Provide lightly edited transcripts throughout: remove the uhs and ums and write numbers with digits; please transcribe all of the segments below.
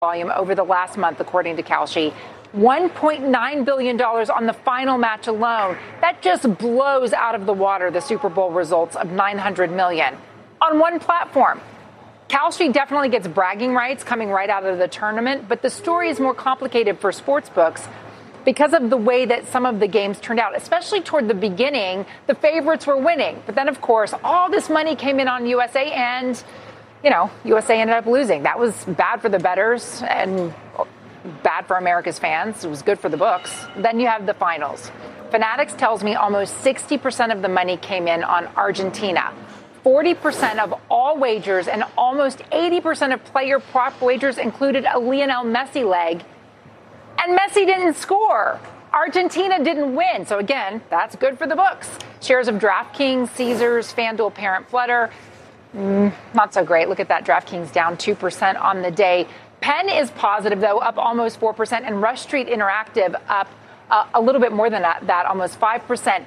volume over the last month, according to Kalshi. $1.9 billion on the final match alone. That just blows out of the water the Super Bowl results of $900 million on one platform. Kalshi definitely gets bragging rights coming right out of the tournament, but the story is more complicated for sportsbooks because of the way that some of the games turned out, especially toward the beginning. The favorites were winning. But then, of course, all this money came in on USA and, USA ended up losing. That was bad for the bettors and bad for America's fans. It was good for the books. Then you have the finals. Fanatics tells me almost 60% of the money came in on Argentina. 40% of all wagers and almost 80% of player prop wagers included a Lionel Messi leg. And Messi didn't score. Argentina didn't win. So again, that's good for the books. Shares of DraftKings, Caesars, FanDuel, Parent, Flutter, not so great. Look at that. DraftKings down 2% on the day. Penn is positive, though, up almost 4%. And Rush Street Interactive up a little bit more than that, almost 5%.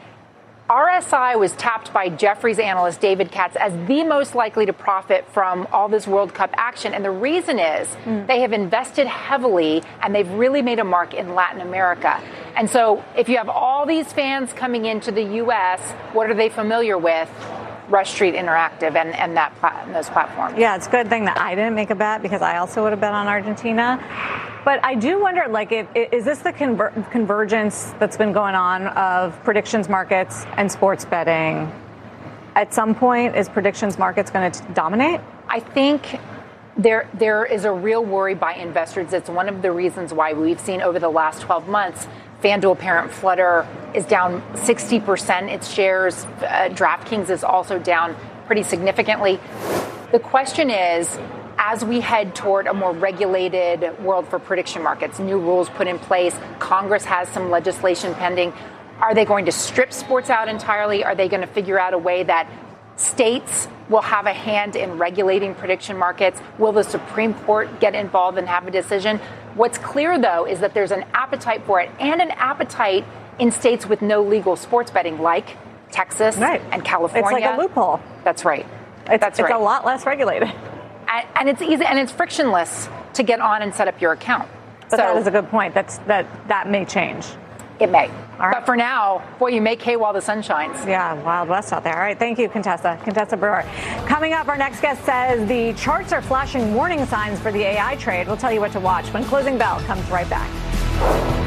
RSI was tapped by Jefferies analyst David Katz as the most likely to profit from all this World Cup action. And the reason is they have invested heavily and they've really made a mark in Latin America. And so if you have all these fans coming into the U.S., what are they familiar with? Rush Street Interactive and those platforms. Yeah, it's a good thing that I didn't make a bet because I also would have bet on Argentina. But I do wonder, is this the convergence that's been going on of predictions markets and sports betting? At some point, is predictions markets going to dominate? I think there is a real worry by investors. It's one of the reasons why we've seen over the last 12 months, FanDuel, Parent, Flutter is down 60%. Its shares, DraftKings is also down pretty significantly. The question is, as we head toward a more regulated world for prediction markets, new rules put in place, Congress has some legislation pending. Are they going to strip sports out entirely? Are they going to figure out a way that states will have a hand in regulating prediction markets? Will the Supreme Court get involved and have a decision? What's clear, though, is that there's an appetite for it and an appetite in states with no legal sports betting, like Texas and California. It's like a loophole. That's right. It's a lot less regulated. And it's easy and it's frictionless to get on and set up your account. But that is a good point. That may change. It may. All right. But for now, boy, you make hay while the sun shines. Yeah, Wild West out there. All right, thank you, Contessa Brewer. Coming up, our next guest says the charts are flashing warning signs for the AI trade. We'll tell you what to watch when Closing Bell comes right back.